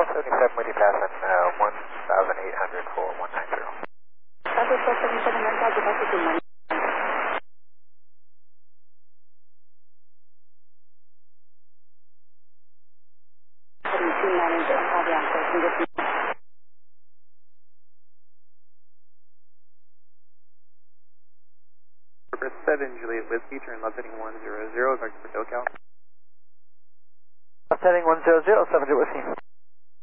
77 with you passing 1,800 for 190. Copy 477, Roger, passing 1. Number 7, Juliet Whiskey, turn left heading 100, vector for SoCal. Left heading 100, 7 Juliet Whiskey.